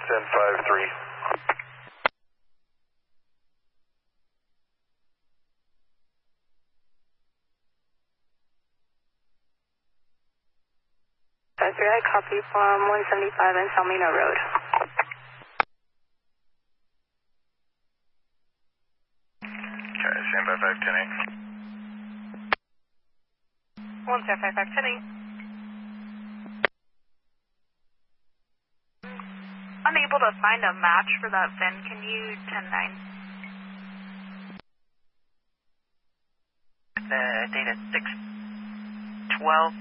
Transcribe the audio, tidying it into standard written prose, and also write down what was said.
10-5-3. I copy from 175 and Salmina Road. Okay, stand by 510-8. 175-10-8. Unable to find a match for that VIN. Can you 10-9? The data 612.